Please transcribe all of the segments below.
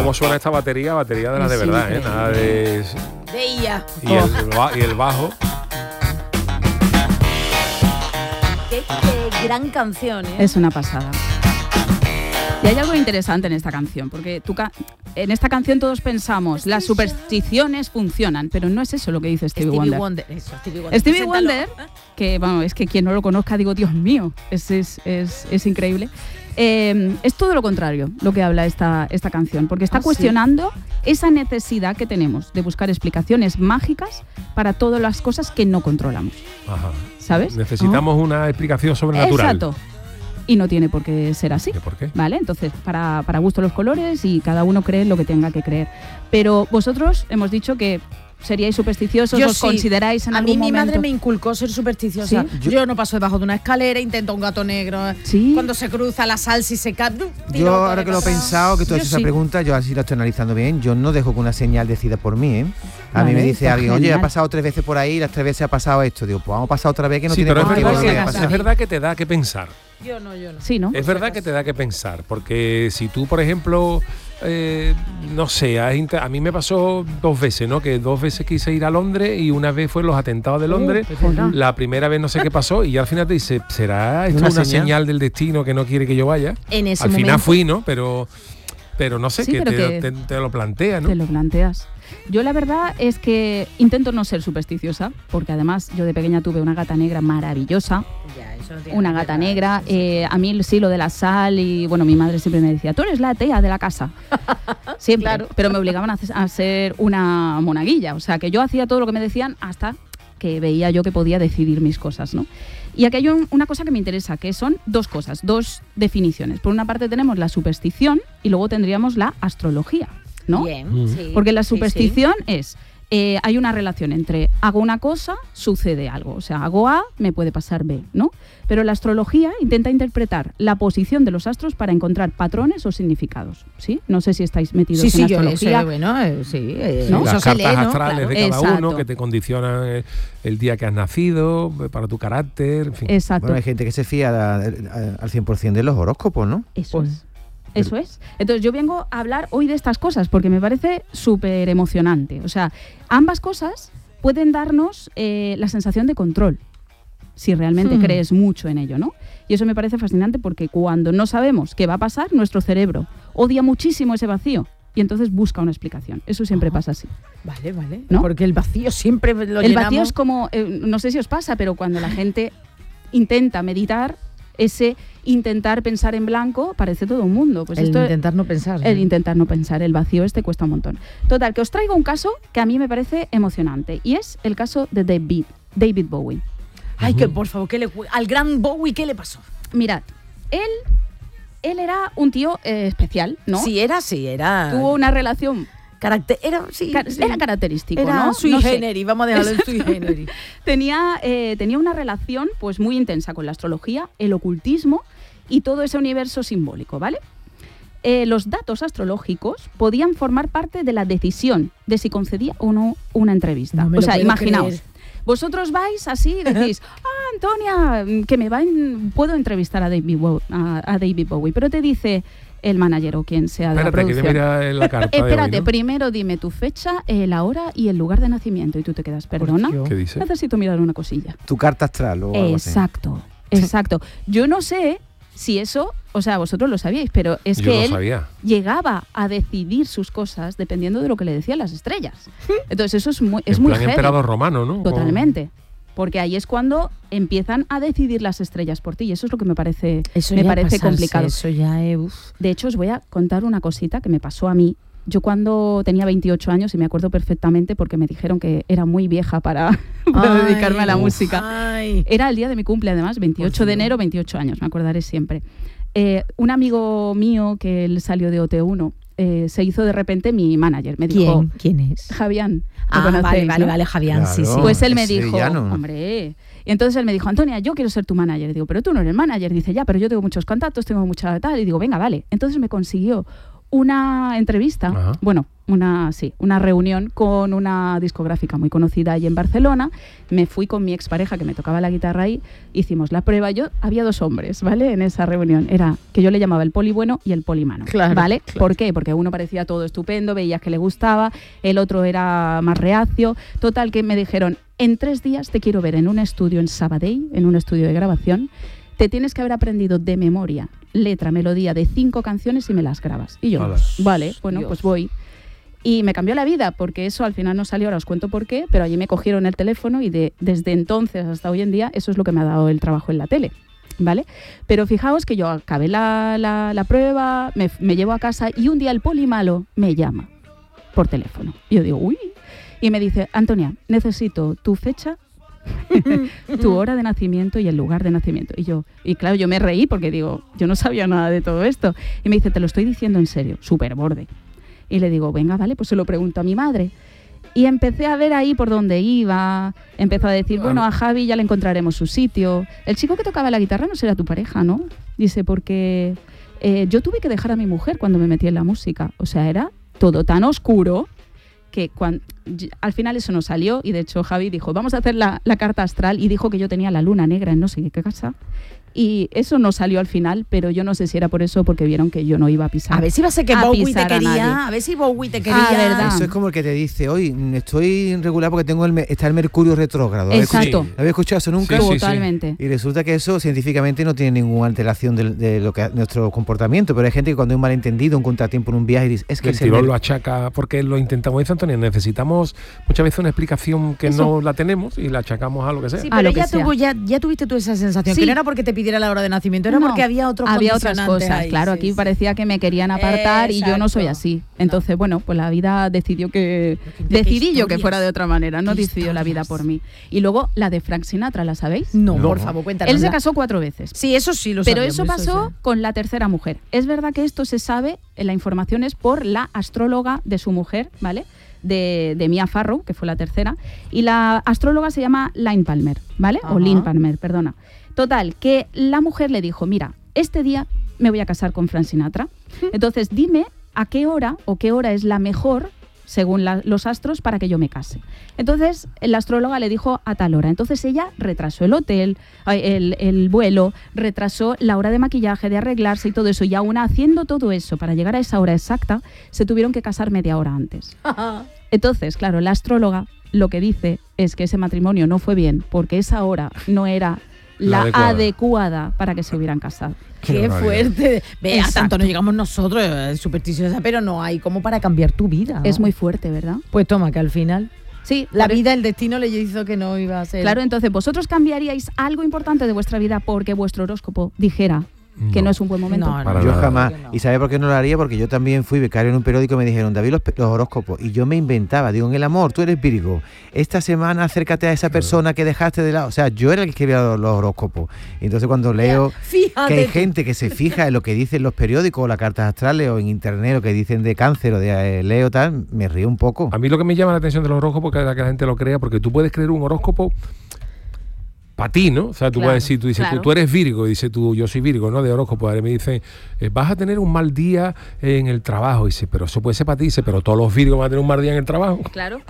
cómo suena esta batería de la de verdad, ¿eh? Nada de ella. Y el bajo. Qué gran canción, ¿eh? Es una pasada. Y hay algo interesante en esta canción, porque en esta canción todos pensamos, las supersticiones funcionan, pero no es eso lo que dice Stevie Wonder. Stevie Wonder, que bueno, es que quien no lo conozca, digo, Dios mío, es increíble. Es todo lo contrario lo que habla esta canción, porque está cuestionando esa necesidad que tenemos de buscar explicaciones mágicas para todas las cosas que no controlamos. Ajá. ¿Sabes? Necesitamos una explicación sobrenatural. Exacto. Y no tiene por qué ser así. ¿Por qué? ¿Vale? Entonces, para gusto los colores y cada uno cree lo que tenga que creer. Pero vosotros hemos dicho que seríais supersticiosos, os consideráis en algún momento. A mí mi madre me inculcó ser supersticiosa. ¿Sí? Yo no paso debajo de una escalera, intento un gato negro. ¿Sí? Cuando se cruza la salsa y se cae. Yo ahora que lo he pensado, que tú has hecho esa pregunta, yo así lo estoy analizando bien, yo no dejo que una señal decida por mí, ¿eh? A mí me dice alguien, oye, ha pasado 3 veces por ahí, las 3 veces ha pasado esto. Digo, pues vamos a pasar otra vez que no tiene por qué volver a pasar. Es verdad que te da que pensar. Yo no. Sí, ¿no? Es verdad que te da que pensar, porque si tú, por ejemplo, no sé, a mí me pasó 2 veces, ¿no? Que 2 veces quise ir a Londres y una vez fue los atentados de Londres. La primera vez no sé qué pasó y al final te dice, ¿será esto una señal del destino que no quiere que yo vaya? Al final fui, ¿no? Pero no sé, que te lo plantea, ¿no? Te lo planteas. Yo la verdad es que intento no ser supersticiosa, porque además yo de pequeña tuve una gata negra maravillosa. Una gata negra. A mí sí, lo de la sal y bueno, mi madre siempre me decía, tú eres la atea de la casa. Siempre, claro. Pero me obligaban a ser una monaguilla. O sea, que yo hacía todo lo que me decían hasta que veía yo que podía decidir mis cosas, ¿no? Y aquí hay una cosa que me interesa, que son 2 cosas, 2 definiciones. Por una parte tenemos la superstición y luego tendríamos la astrología, ¿no? Bien, sí. Porque la superstición es, hay una relación entre hago una cosa, sucede algo. O sea, hago A, me puede pasar B, ¿no? Pero la astrología intenta interpretar la posición de los astros para encontrar patrones o significados, ¿sí? No sé si estáis metidos en astrología. ¿no? Las cartas astrales de cada uno que te condicionan el día que has nacido, para tu carácter, en fin. Exacto. Bueno, hay gente que se fía al 100% de los horóscopos, ¿no? Eso es. Entonces yo vengo a hablar hoy de estas cosas porque me parece súper emocionante. O sea, ambas cosas pueden darnos la sensación de control, si realmente crees mucho en ello, ¿no? Y eso me parece fascinante porque cuando no sabemos qué va a pasar, nuestro cerebro odia muchísimo ese vacío y entonces busca una explicación. Eso siempre pasa así. Vale, ¿no? Porque el vacío siempre lo llenamos. El vacío es como, no sé si os pasa, pero cuando la gente intenta meditar, ese intentar pensar en blanco parece todo un mundo. Pues intentar no pensar. El intentar no pensar, el vacío cuesta un montón. Total, que os traigo un caso que a mí me parece emocionante y es el caso de David Bowie. Ay, que por favor, al gran Bowie, ¿qué le pasó? Mirad, él era un tío especial, ¿no? Sí, era. Tuvo una relación... Era característico, era ¿no? Sui generis, vamos a dejarlo en sui generis. Tenía una relación pues muy intensa con la astrología, el ocultismo y todo ese universo simbólico, ¿vale? Los datos astrológicos podían formar parte de la decisión de si concedía o no una entrevista. No me lo puedo imaginaos. creer. Vosotros vais así y decís, Antonia, que puedo entrevistar a David Bowie, pero te dice el manager o quien sea de la producción. Que mira la carta Espérate, de hoy, ¿no? Primero dime tu fecha, la hora y el lugar de nacimiento. Y tú te quedas, ¿perdona? ¿Qué dice? Necesito mirar una cosilla. Tu carta astral o algo así. Exacto. Yo no sé si eso, o sea, vosotros lo sabíais, pero es que él llegaba a decidir sus cosas dependiendo de lo que le decían las estrellas. Entonces eso es muy heavy. Emperador romano, ¿no? Totalmente. Porque ahí es cuando empiezan a decidir las estrellas por ti y eso es lo que me parece complicado. De hecho, os voy a contar una cosita que me pasó a mí. Yo cuando tenía 28 años, y me acuerdo perfectamente porque me dijeron que era muy vieja para dedicarme a la música. Era el día de mi cumple, además, 28 de enero, 28 años, me acordaré siempre. Un amigo mío que él salió de OT1, se hizo de repente mi manager. Me dijo, ¿Quién es? Javián. Vale, Javián, claro, sí. Pues él me dijo, sevillano. hombre... Y entonces él me dijo, Antonia, yo quiero ser tu manager. Digo, pero tú no eres manager. Dice, ya, pero yo tengo muchos contactos, tengo mucha tal. Y digo, venga, vale. Entonces me consiguió una entrevista, una reunión con una discográfica muy conocida allí en Barcelona. Me fui con mi expareja que me tocaba la guitarra ahí, hicimos la prueba. Había 2 hombres, ¿vale? En esa reunión. Era que yo le llamaba el poli bueno y el poli malo, ¿vale? Claro. ¿Por qué? Porque uno parecía todo estupendo, veías que le gustaba, el otro era más reacio. Total, que me dijeron, en 3 días te quiero ver en un estudio en Sabadell, en un estudio de grabación. Te tienes que haber aprendido de memoria letra, melodía de 5 canciones y me las grabas. Y yo, vale, bueno, pues voy. Y me cambió la vida, porque eso al final no salió, ahora os cuento por qué, pero allí me cogieron el teléfono y desde entonces hasta hoy en día eso es lo que me ha dado el trabajo en la tele, ¿vale? Pero fijaos que yo acabé la prueba, me llevo a casa y un día el poli malo me llama por teléfono. Y yo digo, uy, y me dice, Antonia, necesito tu fecha, tu hora de nacimiento y el lugar de nacimiento. Y claro, yo me reí porque digo, yo no sabía nada de todo esto. Y me dice, te lo estoy diciendo en serio, súper borde. Y le digo, venga, vale, pues se lo pregunto a mi madre. Y empecé a ver ahí por dónde iba. Empezó a decir, bueno, a Javi ya le encontraremos su sitio. El chico que tocaba la guitarra no será tu pareja, ¿no? Dice, porque yo tuve que dejar a mi mujer cuando me metí en la música. O sea, era todo tan oscuro que al final eso no salió. Y de hecho Javi dijo, vamos a hacer la carta astral. Y dijo que yo tenía la luna negra en no sé qué casa. Y eso no salió al final, pero yo no sé si era por eso, porque vieron que yo no iba a pisar. A ver si va a ser que Bowie te quería. A ver si Bowie te quería. ¿Verdad? Eso es como el que te dice, hoy estoy irregular porque está el Mercurio retrógrado. Exacto. ¿No había escuchado eso nunca? Sí, totalmente. Y resulta que eso científicamente no tiene ninguna alteración de lo que nuestro comportamiento, pero hay gente que cuando hay un malentendido, un contratiempo en un viaje, dice, es que el tirón lo achaca, porque lo intentamos, dice Antonio, necesitamos muchas veces una explicación que no la tenemos y la achacamos a lo que sea. Sí, pero ya tuviste tú esa sensación, que no era porque te pidiera la hora de nacimiento, era porque había otras cosas ahí, claro, aquí parecía que me querían apartar y yo no soy así. Entonces, bueno, pues la vida decidió decidí yo que fuera de otra manera, no decidió la vida por mí. Y luego la de Frank Sinatra, ¿la sabéis? No, por favor, cuéntanos. Él se casó 4 veces. Sí, eso sí lo sabemos. Pero eso pasó con la tercera mujer. Es verdad que esto se sabe, la información es por la astróloga de su mujer, ¿vale? De Mia Farrow, que fue la tercera, y la astróloga se llama Lynn Palmer, ¿vale? Ajá. O Lynn Palmer, perdona. Total, que la mujer le dijo, mira, este día me voy a casar con Frank Sinatra, entonces dime a qué hora es la mejor, según los astros, para que yo me case. Entonces, la astróloga le dijo a tal hora. Entonces ella retrasó el hotel, el vuelo, retrasó la hora de maquillaje, de arreglarse y todo eso. Y aún haciendo todo eso para llegar a esa hora exacta, se tuvieron que casar media hora antes. Entonces, claro, la astróloga lo que dice es que ese matrimonio no fue bien porque esa hora no era la adecuada para que se hubieran casado. ¡Qué fuerte! Vea, tanto no llegamos nosotros, supersticiosa, pero no hay como para cambiar tu vida, ¿no? Es muy fuerte, ¿verdad? Pues toma, que al final... Sí, la vida, el destino le hizo que no iba a ser... Claro, entonces, ¿vosotros cambiaríais algo importante de vuestra vida porque vuestro horóscopo dijera que no es un buen momento? No, yo jamás. ¿Y sabes por qué no lo haría? Porque yo también fui becario en un periódico y me dijeron, David, los horóscopos. Y yo me inventaba, digo, en el amor, tú eres Virgo. Esta semana acércate a esa persona que dejaste de lado. O sea, yo era el que escribía los horóscopos. Y entonces cuando leo que hay gente que se fija en lo que dicen los periódicos o las cartas astrales o en internet lo que dicen de Cáncer o de Leo tal, me río un poco. A mí lo que me llama la atención de los horóscopos es que la gente lo crea, porque tú puedes creer un horóscopo para ti, ¿no? O sea, tú puedes decir, tú eres Virgo, y dices tú, yo soy Virgo, ¿no? De horóscopo. Y me dicen, vas a tener un mal día en el trabajo. Y dice, pero eso puede ser para ti. Dice, pero todos los Virgos van a tener un mal día en el trabajo. Claro.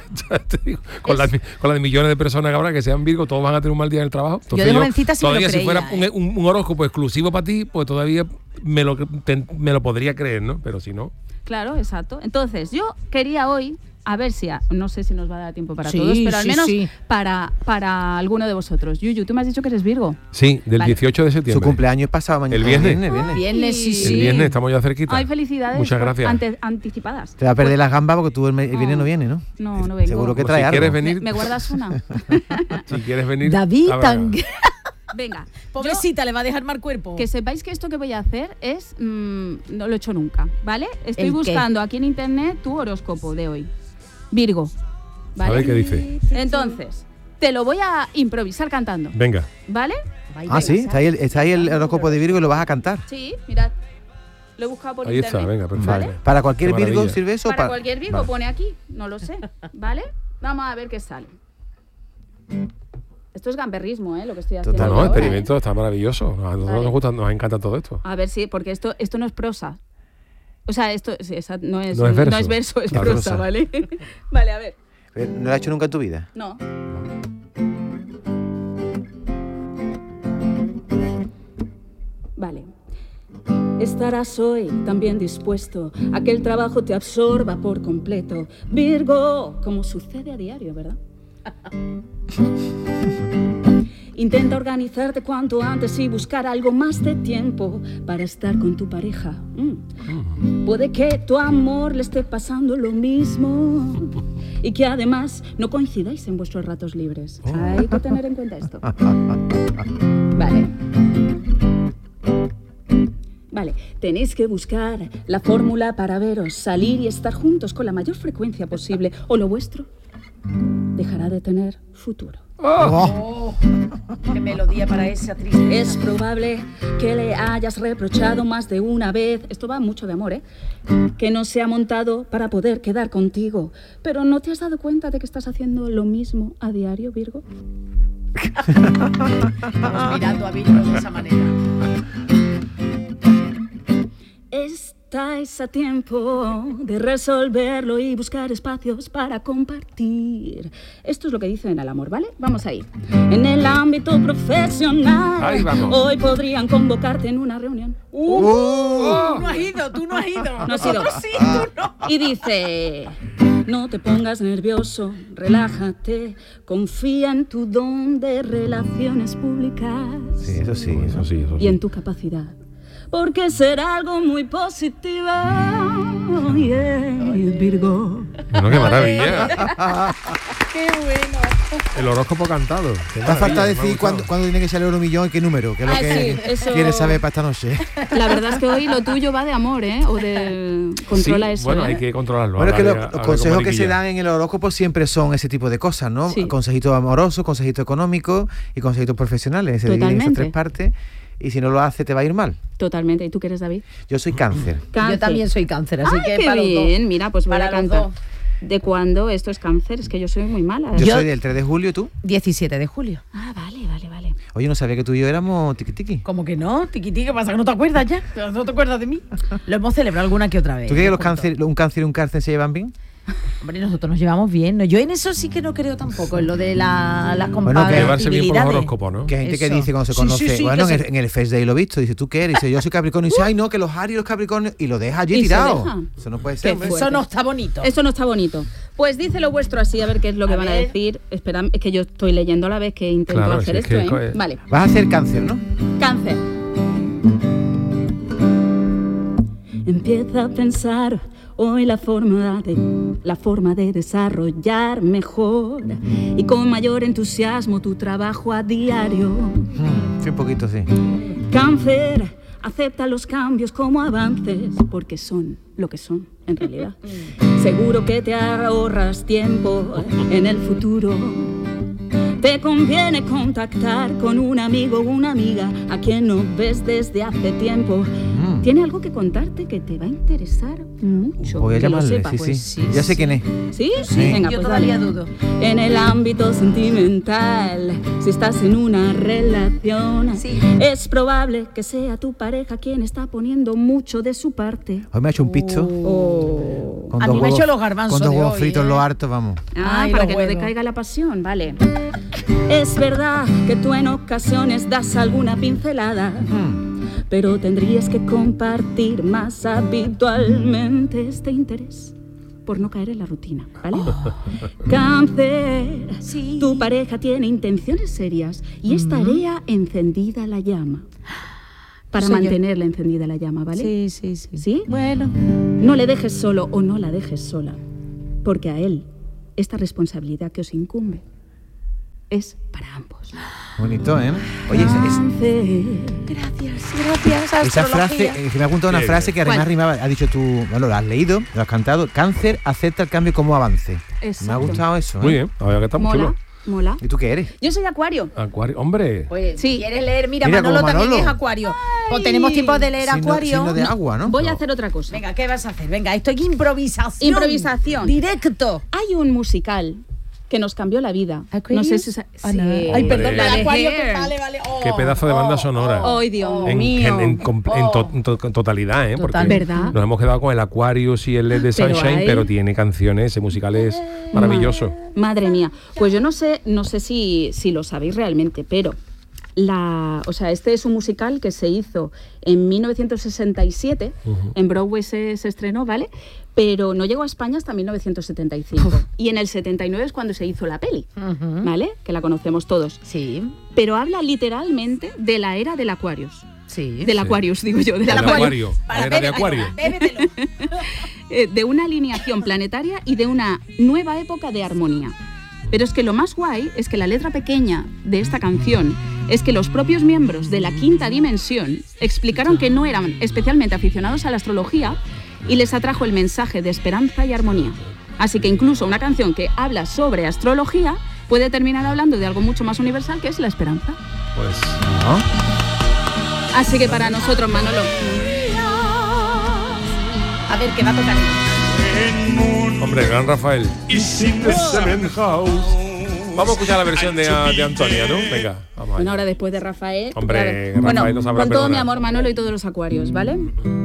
Con las de millones de personas que habrá que sean Virgo, todos van a tener un mal día en el trabajo. Entonces, yo de jovencita sí todavía me lo creía, si fuera un horóscopo exclusivo para ti, pues todavía me lo podría creer, ¿no? Pero si no... Claro, exacto. Entonces, yo quería hoy... A ver si, no sé si nos va a dar tiempo para todos, pero al menos para alguno de vosotros. Yuyu, tú me has dicho que eres Virgo. Sí, del 18 de septiembre. Su cumpleaños es pasado mañana. El viernes. Viernes, sí. El viernes, estamos ya cerquita. Ay, felicidades. Muchas gracias. Anticipadas. Te va a perder las gambas porque tú el viernes no vienes, ¿no? No vengo. Seguro que trae si algo. ¿Quieres venir? ¿Me guardas una? Si quieres venir. David, venga. Pobrecita, le va a dejar mal cuerpo. Que sepáis que esto que voy a hacer es... no lo he hecho nunca, ¿vale? Estoy buscando aquí en internet tu horóscopo de hoy. Virgo, ¿vale? A ver qué dice. Entonces, te lo voy a improvisar cantando. Venga. ¿Vale? Sí, está ahí el horóscopo de Virgo y lo vas a cantar. Sí, mirad. Lo he buscado por internet. Ahí está, venga, perfecto. ¿Vale? ¿Para cualquier Virgo sirve eso? Para cualquier Virgo pone aquí, no lo sé. ¿Vale? Vamos a ver qué sale. Esto es gamberrismo, lo que estoy haciendo. No, experimento, está maravilloso. A nosotros nos encanta todo esto. A ver si, porque esto no es prosa. O sea, esto no es verso, es claro, prosa, ¿vale? Vale, a ver. ¿No lo has hecho nunca en tu vida? No. Vale. Estarás hoy también dispuesto a que el trabajo te absorba por completo. Virgo, como sucede a diario, ¿verdad? Intenta organizarte cuanto antes y buscar algo más de tiempo para estar con tu pareja. Puede que tu amor le esté pasando lo mismo y que además no coincidáis en vuestros ratos libres. Hay que tener en cuenta esto. Vale, tenéis que buscar la fórmula para veros, salir y estar juntos con la mayor frecuencia posible, o lo vuestro dejará de tener futuro. ¡Qué melodía para esa tristeza! Es probable que le hayas reprochado más de una vez, esto va mucho de amor, que no se ha montado para poder quedar contigo. Pero ¿no te has dado cuenta de que estás haciendo lo mismo a diario, Virgo? Estamos mirando a Virgo de esa manera. Estáis a tiempo de resolverlo y buscar espacios para compartir. Esto es lo que dicen al amor, ¿vale? Vamos ahí. En el ámbito profesional, ahí vamos. Hoy podrían convocarte en una reunión. Tú no has ido. No has ido. Nosotros sí, tú no. Y dice: no te pongas nervioso, relájate, confía en tu don de relaciones públicas. Sí, eso sí. Y en tu capacidad. Porque será algo muy positivo. Virgo. Bueno, qué maravilla. ¡Qué bueno! El horóscopo cantado. Te falta decir cuándo tiene que salir el 1 millón y qué número, que es lo que eso... quieres saber para esta noche. La verdad es que hoy lo tuyo va de amor, ¿eh? O de... Controla sí, eso, bueno, hay que controlarlo. Bueno, es que los consejos que se dan en el horóscopo siempre son ese tipo de cosas, ¿no? Sí. Consejitos amorosos, consejitos económicos y consejitos profesionales. Se dividen en esas 3 partes. Y si no lo hace, te va a ir mal. Totalmente. ¿Y tú qué eres, David? Yo soy Cáncer. Yo también soy Cáncer, así que qué para bien. los dos. Mira, pues voy Para a los cantar. dos. ¿De cuándo esto es Cáncer? Es que yo soy muy mala. Yo soy del 3 de julio, ¿tú? 17 de julio. Ah, vale. Oye, no sabía que tú y yo éramos tiqui-tiqui. ¿Cómo que no? Tiquití, ¿qué pasa? ¿Que no te acuerdas ya? ¿No te acuerdas de mí? Lo hemos celebrado alguna que otra vez. ¿Tú crees que un cáncer y un cáncer se llevan bien? Hombre, nosotros nos llevamos bien, ¿no? Yo en eso sí que no creo tampoco, en lo de las compatibilidades. Que llevarse bien por los horóscopos, ¿no? Que hay gente que Eso. dice cuando se Sí, conoce, sí, bueno, que en el Face Day lo he visto, dice, ¿tú qué eres? Dice, yo soy Capricornio, y dice, ay no, que los Aries y los Capricornios, y lo deja allí ¿Y se tirado. deja? Eso no puede ser, hombre. Eso no está bonito. Eso no está bonito. Pues dice lo vuestro así, a ver qué es lo que van a decir. Espera, es que yo estoy leyendo a la vez que intento Claro, hacer sí, es esto, que- ¿eh? Vale. Vas a hacer Cáncer, ¿no? Cáncer. Empieza a pensar hoy la forma de desarrollar mejor y con mayor entusiasmo tu trabajo a diario. Sí, un poquito, sí. Cáncer, acepta los cambios como avances, porque son lo que son, en realidad. Seguro que te ahorras tiempo en el futuro. Te conviene contactar con un amigo o una amiga a quien no ves desde hace tiempo. Tiene algo que contarte que te va a interesar mucho. Voy a que lo llamarle, sepas. sí, Pues sí. sí, Ya sé quién es. ¿Sí? Sí. Venga, Yo pues todavía dale. dudo. En el ámbito sentimental, si estás en una relación, es probable que sea tu pareja quien está poniendo mucho de su parte. Hoy me ha hecho un pisto. Con A dos mí me ha huevos- hecho los garbanzos Con 2 de huevos hoy, fritos ¿eh? los hartos, vamos. Ay, Ay, para los que no huevos. decaiga la pasión, vale. Es verdad que tú en ocasiones das alguna pincelada, pero tendrías que compartir más habitualmente este interés por no caer en la rutina, ¿vale? Cáncer, Sí. tu pareja tiene intenciones serias y es tarea encendida la llama. Para Señor. mantenerla encendida la llama, ¿vale? Sí. ¿Sí? Bueno. No le dejes solo o no la dejes sola, porque a él esta responsabilidad que os incumbe es para ambos. Bonito, ¿eh? Oye, Cáncer. Gracias. esa frase, que me ha apuntado una Qué frase que además ¿Cuál? rimaba, ha dicho tú, bueno, lo has leído, lo has cantado, Cáncer acepta el cambio como avance. Me ha Exacto. gustado eso, ¿eh? Muy bien, a ver que está muy Mola, chulo. mola. ¿Y tú qué eres? Yo soy Acuario. Acuario, hombre. Pues, Sí. ¿quieres leer? Mira, Mira, Manolo como también Manolo. es Acuario. Pues tenemos tiempo de leer Acuario. Signo de agua, ¿no? Voy a hacer otra cosa. Venga, ¿qué vas a hacer? Venga, esto es improvisación. Improvisación. Directo. Hay un musical que nos cambió la vida. ¿Aquarius? No sé si... No. Ay, perdón, La de Acuario, Hair. vale. Qué pedazo de banda sonora. ¡Ay, Dios mío! En totalidad, ¿eh? Porque ¿verdad? nos hemos quedado con el Aquarius y el LED de Sunshine, pero tiene canciones musicales maravillosos. Madre mía. Pues yo no sé si lo sabéis realmente, pero este es un musical que se hizo en 1967, en Broadway se estrenó, ¿vale? Pero no llegó a España hasta 1975. Y en el 79 es cuando se hizo la peli, ¿vale? Que la conocemos todos. Sí. Pero habla literalmente de la era del Aquarius. Sí. Del Aquarius, digo yo. Del Acuario. La era de Acuario. De una alineación planetaria y de una nueva época de armonía. Pero es que lo más guay es que la letra pequeña de esta canción es que los propios miembros de la quinta dimensión explicaron que no eran especialmente aficionados a la astrología y les atrajo el mensaje de esperanza y armonía. Así que incluso una canción que habla sobre astrología puede terminar hablando de algo mucho más universal, que es la esperanza. Pues, ¿no? Así que para nosotros, Manolo. A ver, ¿qué va a tocar? Hombre, gran Rafael. Vamos a escuchar la versión de Antonia, ¿no? Venga, vamos allá. Una hora después de Rafael. Hombre, claro. Rafael no sabrá con todo mi perdonar. amor, Manolo, y todos los acuarios, ¿vale?